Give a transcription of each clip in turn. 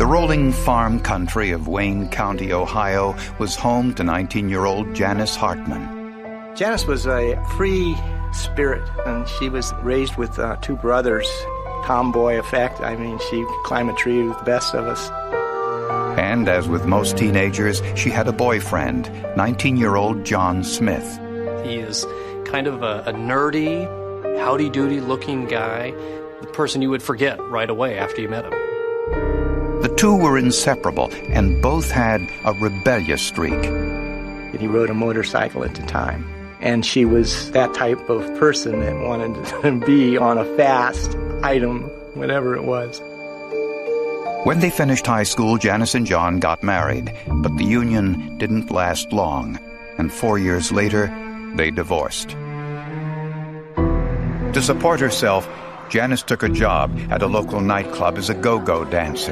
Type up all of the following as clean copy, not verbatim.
rolling farm country of Wayne County, Ohio, was home to 19-year-old Janice Hartman. Janice was a free spirit, and she was raised with two brothers. Tomboy effect. I mean, she could climb a tree with the best of us. And as with most teenagers, she had a boyfriend, 19-year-old John Smith. He is kind of a nerdy, howdy-doody looking guy, the person you would forget right away after you met him. The two were inseparable, and both had a rebellious streak. He rode a motorcycle at the time, and she was that type of person that wanted to be on a fast item, whatever it was. When they finished high school, Janice and John got married, but the union didn't last long, and 4 years later, they divorced. To support herself, Janice took a job at a local nightclub as a go-go dancer.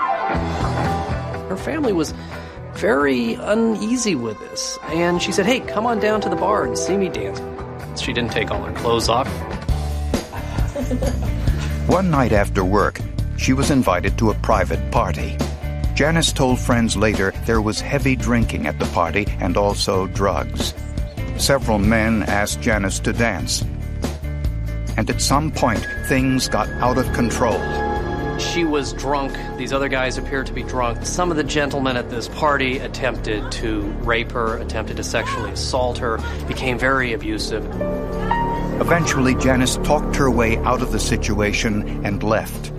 Her family was very uneasy with this, and she said, "Hey, come on down to the bar and see me dance." She didn't take all her clothes off. One night after work, she was invited to a private party. Janice told friends later there was heavy drinking at the party and also drugs. Several men asked Janice to dance, and at some point, things got out of control. She was drunk. These other guys appeared to be drunk. Some of the gentlemen at this party attempted to rape her, attempted to sexually assault her, became very abusive. Eventually, Janice talked her way out of the situation and left.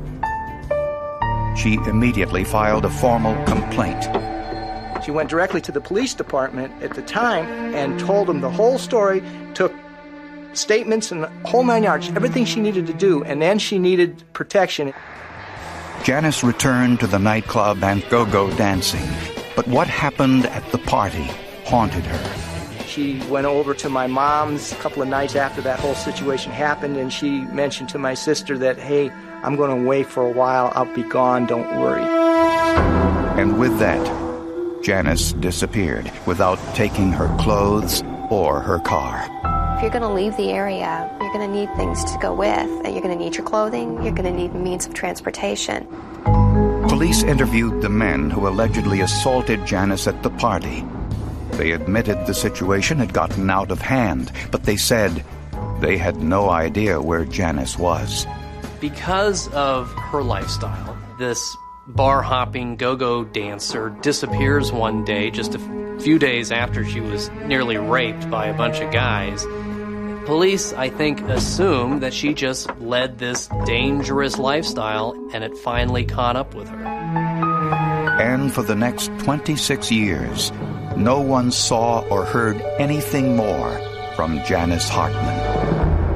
She immediately filed a formal complaint. She went directly to the police department at the time and told them the whole story, took statements and the whole 9 yards, everything she needed to do, and then she needed protection. Janice returned to the nightclub and go-go dancing, but what happened at the party haunted her. She went over to my mom's a couple of nights after that whole situation happened, and she mentioned to my sister that, "Hey, I'm going to away for a while. I'll be gone. Don't worry." And with that, Janice disappeared without taking her clothes or her car. If you're going to leave the area, you're going to need things to go with. You're going to need your clothing. You're going to need means of transportation. Police interviewed the men who allegedly assaulted Janice at the party. They admitted the situation had gotten out of hand, but they said they had no idea where Janice was. Because of her lifestyle, this bar-hopping go-go dancer disappears one day just a few days after she was nearly raped by a bunch of guys. Police, I think, assume that she just led this dangerous lifestyle and it finally caught up with her. And for the next 26 years, no one saw or heard anything more from Janice Hartman.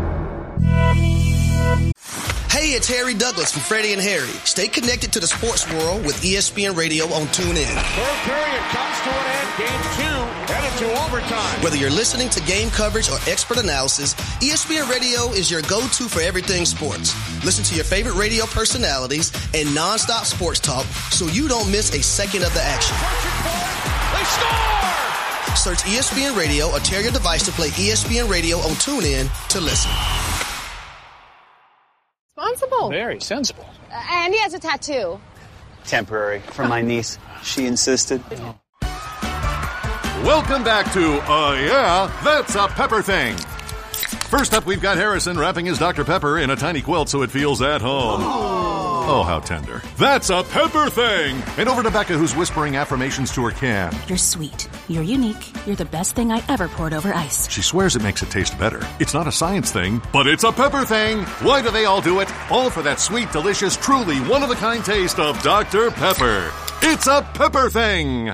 Hey, it's Harry Douglas from Freddie and Harry. Stay connected to the sports world with ESPN Radio on TuneIn. Third period comes to an end. Game 2 headed to overtime. Whether you're listening to game coverage or expert analysis, ESPN Radio is your go-to for everything sports. Listen to your favorite radio personalities and nonstop sports talk so you don't miss a second of the action. They score! Search ESPN Radio or tell your device to play ESPN Radio on TuneIn to listen. Responsible. Very sensible. And he has a tattoo. Temporary. From my niece. She insisted. Welcome back to Yeah, That's a Pepper Thing. First up, we've got Harrison wrapping his Dr. Pepper in a tiny quilt so it feels at home. Oh, how tender. That's a Pepper Thing. And over to Becca, who's whispering affirmations to her can. You're sweet. You're unique. You're the best thing I ever poured over ice. She swears it makes it taste better. It's not a science thing, but it's a pepper thing. Why do they all do it? All for that sweet, delicious, truly one-of-a-kind taste of Dr. Pepper. It's a Pepper Thing.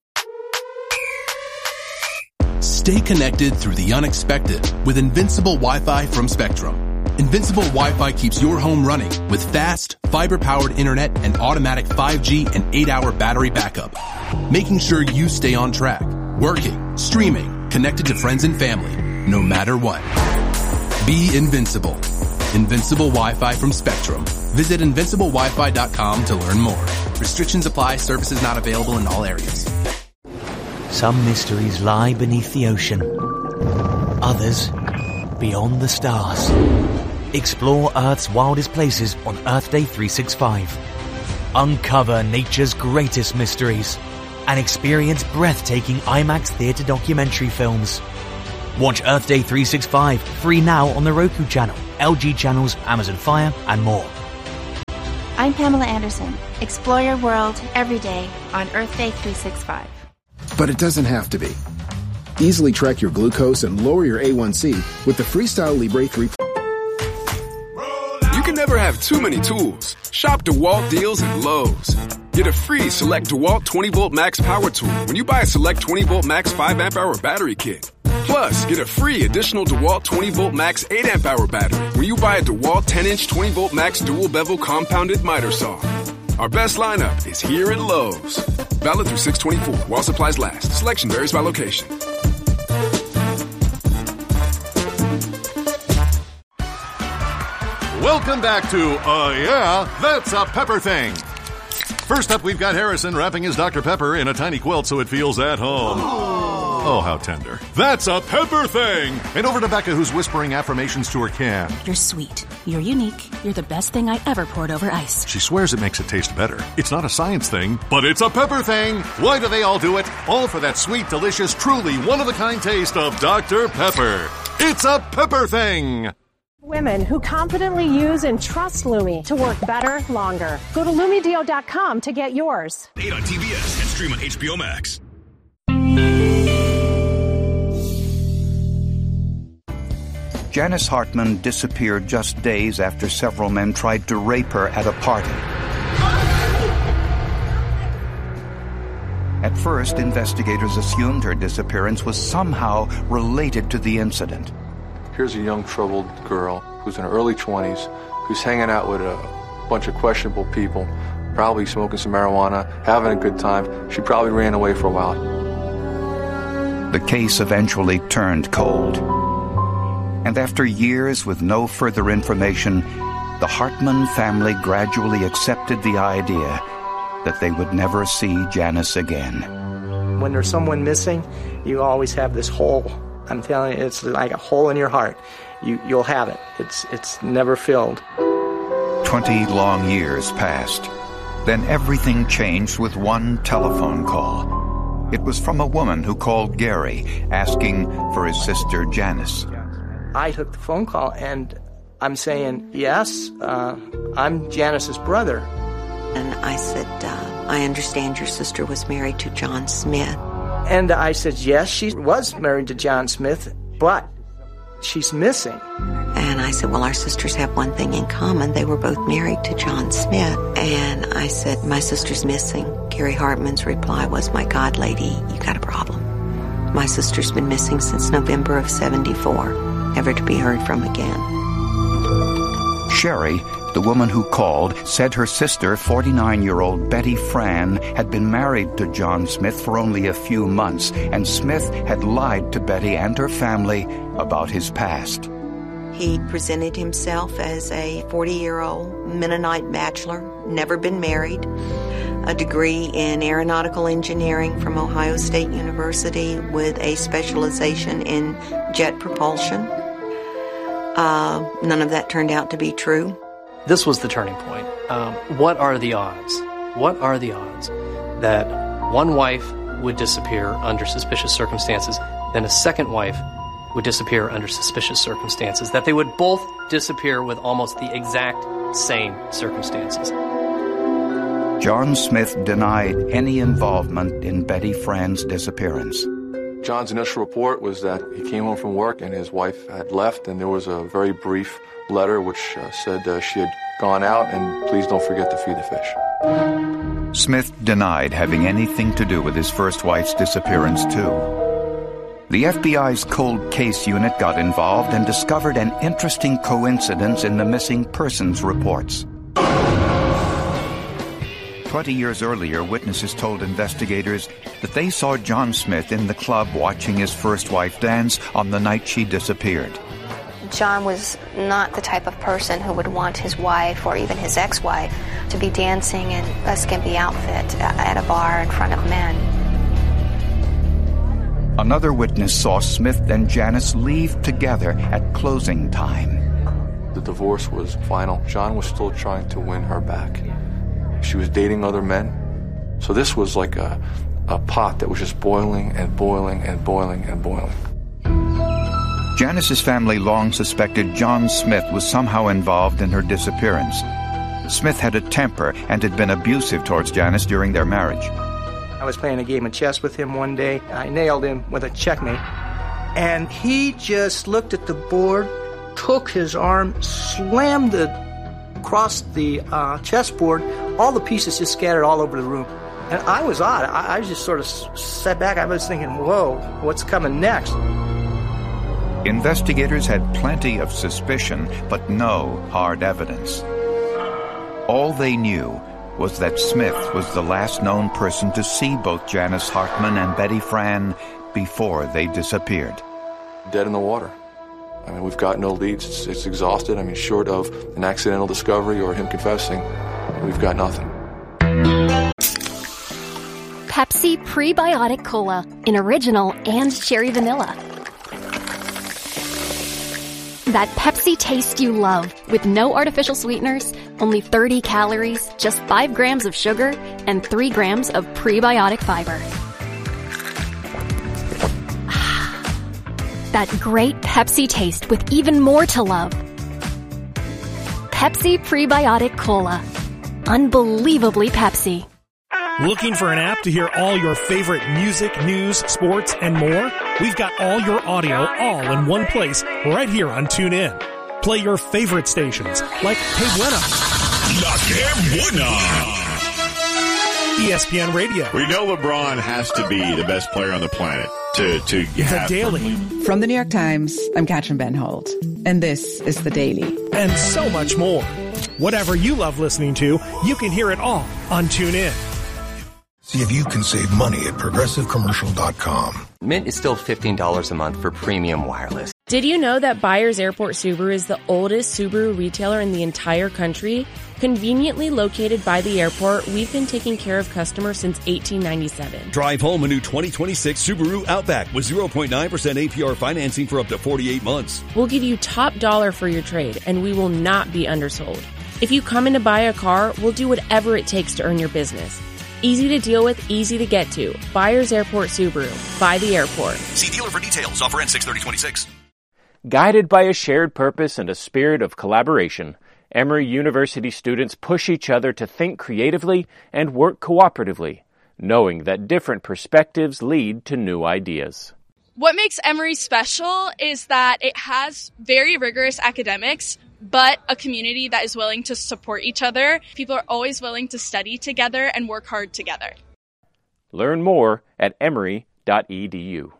Stay connected through the unexpected with Invincible Wi-Fi from Spectrum. Invincible Wi-Fi keeps your home running with fast, fiber-powered internet and automatic 5G and 8-hour battery backup, making sure you stay on track, working, streaming, connected to friends and family, no matter what. Be invincible. Invincible Wi-Fi from Spectrum. Visit invinciblewifi.com to learn more. Restrictions apply. Services not available in all areas. Some mysteries lie beneath the ocean. Others beyond the stars. Explore Earth's wildest places on Earth Day 365. Uncover nature's greatest mysteries and experience breathtaking IMAX theater documentary films. Watch Earth Day 365 free now on the Roku channel, LG channels, Amazon Fire, and more. I'm Pamela Anderson. Explore your world every day on Earth Day 365. But it doesn't have to be. Easily track your glucose and lower your A1C with the Freestyle Libre 3. You can never have too many tools. Shop DeWalt deals at Lowe's. Get a free Select DeWalt 20-volt max power tool when you buy a Select 20-volt max 5-amp-hour battery kit. Plus, get a free additional DeWalt 20-volt max 8-amp-hour battery when you buy a DeWalt 10-inch 20-volt max dual-bevel compounded miter saw. Our best lineup is here at Lowe's. Valid through 6/24 while supplies last. Selection varies by location. Welcome back to Yeah, That's a Pepper Thing. First up, we've got Harrison wrapping his Dr. Pepper in a tiny quilt so it feels at home. Oh, how tender. That's a Pepper Thing! And over to Becca, who's whispering affirmations to her can. You're sweet. You're unique. You're the best thing I ever poured over ice. She swears it makes it taste better. It's not a science thing, but it's a Pepper Thing! Why do they all do it? All for that sweet, delicious, truly one-of-a-kind taste of Dr. Pepper. It's a Pepper Thing! Women who confidently use and trust Lumi to work better, longer. Go to LumiDeo.com to get yours. 8 on TBS and stream on HBO Max. Janice Hartman disappeared just days after several men tried to rape her at a party. At first, investigators assumed her disappearance was somehow related to the incident. Here's a young, troubled girl who's in her early 20s, who's hanging out with a bunch of questionable people, probably smoking some marijuana, having a good time. She probably ran away for a while. The case eventually turned cold. And after years with no further information, the Hartman family gradually accepted the idea that they would never see Janice again. When there's someone missing, you always have this hole. I'm telling you, it's like a hole in your heart. You'll have it. It's never filled. 20 long years passed. Then everything changed with one telephone call. It was from a woman who called Gary, asking for his sister Janice. I took the phone call, and I'm saying, yes, I'm Janice's brother. And I said, I understand your sister was married to John Smith. And I said, yes, she was married to John Smith, but she's missing. And I said, well, our sisters have one thing in common. They were both married to John Smith. And I said, my sister's missing. Gary Hartman's reply was, my God, lady, you got a problem. My sister's been missing since November of '74, never to be heard from again. Sherry, the woman who called, said her sister, 49-year-old Betty Fran, had been married to John Smith for only a few months, and Smith had lied to Betty and her family about his past. He presented himself as a 40-year-old Mennonite bachelor, never been married, a degree in aeronautical engineering from Ohio State University with a specialization in jet propulsion. None of that turned out to be true. This was the turning point. What are the odds? What are the odds that one wife would disappear under suspicious circumstances, then a second wife would disappear under suspicious circumstances, that they would both disappear with almost the exact same circumstances? John Smith denied any involvement in Betty Fran's disappearance. John's initial report was that he came home from work and his wife had left, and there was a very brief letter which said she had gone out and please don't forget to feed the fish. Smith denied having anything to do with his first wife's disappearance, too. The FBI's cold case unit got involved and discovered an interesting coincidence in the missing persons reports. 20 years earlier, witnesses told investigators that they saw John Smith in the club watching his first wife dance on the night she disappeared. John was not the type of person who would want his wife or even his ex-wife to be dancing in a skimpy outfit at a bar in front of men. Another witness saw Smith and Janice leave together at closing time. The divorce was final. John was still trying to win her back. She was dating other men. So this was like a pot that was just boiling and boiling and boiling and boiling. Janice's family long suspected John Smith was somehow involved in her disappearance. Smith had a temper and had been abusive towards Janice during their marriage. I was playing a game of chess with him one day. I nailed him with a checkmate. And he just looked at the board, took his arm, slammed across the chessboard. All the pieces just scattered all over the room. And I was odd. I just sort of sat back. I was thinking, whoa, what's coming next? Investigators had plenty of suspicion, but no hard evidence. All they knew was that Smith was the last known person to see both Janice Hartman and Betty Fran before they disappeared. Dead in the water. I mean, we've got no leads. It's exhausted. I mean, short of an accidental discovery or him confessing, we've got nothing. Pepsi Prebiotic Cola in original and cherry vanilla. That Pepsi taste you love, with no artificial sweeteners, only 30 calories, just 5 grams of sugar, and 3 grams of prebiotic fiber. That great Pepsi taste with even more to love. Pepsi Prebiotic Cola. Unbelievably Pepsi. Looking for an app to hear all your favorite music, news, sports, and more? We've got all your audio all in one place right here on TuneIn. Play your favorite stations like Que Buena, La Que Buena, ESPN Radio. We know LeBron has to be the best player on the planet to have. The Daily. From the New York Times, I'm Katrin Benhold, and this is The Daily. And so much more. Whatever you love listening to, you can hear it all on TuneIn. See if you can save money at ProgressiveCommercial.com. Mint is still $15 a month for premium wireless. Did you know that Byers Airport Subaru is the oldest Subaru retailer in the entire country? Conveniently located by the airport, we've been taking care of customers since 1897. Drive home a new 2026 Subaru Outback with 0.9% APR financing for up to 48 months. We'll give you top dollar for your trade, and we will not be undersold. If you come in to buy a car, we'll do whatever it takes to earn your business. Easy to deal with, easy to get to. Byers Airport Subaru. By the airport. See dealer for details. Offer ends 6/30/26. Guided by a shared purpose and a spirit of collaboration, Emory University students push each other to think creatively and work cooperatively, knowing that different perspectives lead to new ideas. What makes Emory special is that it has very rigorous academics, but a community that is willing to support each other. People are always willing to study together and work hard together. Learn more at emory.edu.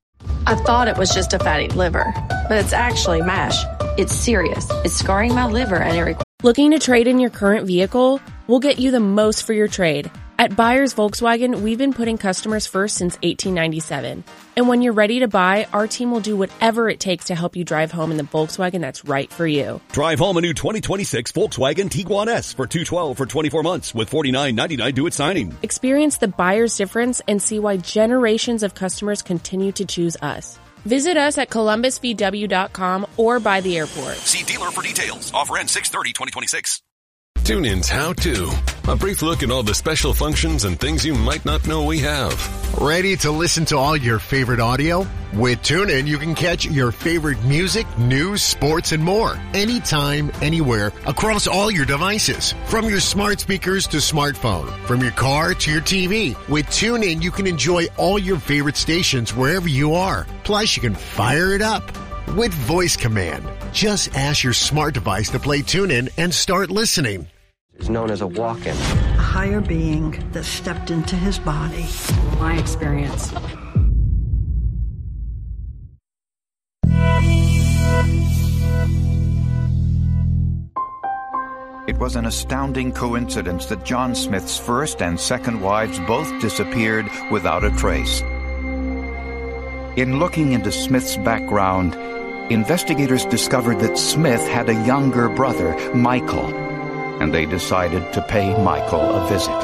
I thought it was just a fatty liver, but it's actually MASH. It's serious. It's scarring my liver and it requires... Looking to trade in your current vehicle? We'll get you the most for your trade. At Byers Volkswagen, we've been putting customers first since 1897. And when you're ready to buy, our team will do whatever it takes to help you drive home in the Volkswagen that's right for you. Drive home a new 2026 Volkswagen Tiguan S for $212 for 24 months with $49.99 due at signing. Experience the buyer's difference and see why generations of customers continue to choose us. Visit us at columbusvw.com or by the airport. See dealer for details. Offer ends 6/30/2026. TuneIn's How To. A brief look at all the special functions and things you might not know we have. Ready to listen to all your favorite audio? With TuneIn, you can catch your favorite music, news, sports, and more. Anytime, anywhere, across all your devices. From your smart speakers to smartphone. From your car to your TV. With TuneIn, you can enjoy all your favorite stations wherever you are. Plus, you can fire it up with voice command. Just ask your smart device to play TuneIn and start listening. Is known as a walk-in. A higher being that stepped into his body. My experience. It was an astounding coincidence that John Smith's first and second wives both disappeared without a trace. In looking into Smith's background, investigators discovered that Smith had a younger brother, Michael, and they decided to pay Michael a visit.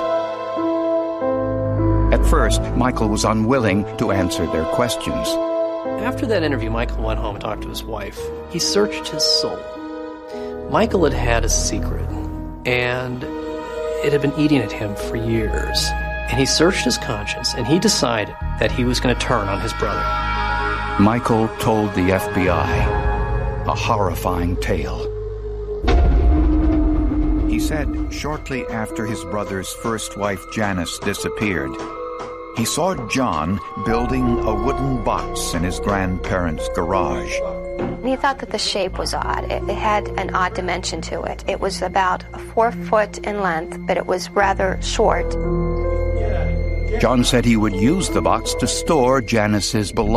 At first, Michael was unwilling to answer their questions. After that interview, Michael went home and talked to his wife. He searched his soul. Michael had a secret, and it had been eating at him for years. And he searched his conscience, and he decided that he was going to turn on his brother. Michael told the FBI a horrifying tale. He said shortly after his brother's first wife Janice disappeared, he saw John building a wooden box in his grandparents' garage. He thought that the shape was odd. It had an odd dimension to it. It was about 4 foot in length, but it was rather short. John said he would use the box to store Janice's belongings.